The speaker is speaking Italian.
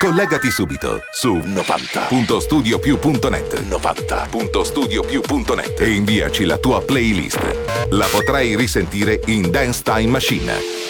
Collegati subito su 90.studiopiù.net 90.studiopiù.net e inviaci la tua playlist. La potrai risentire in Dance Time Machine.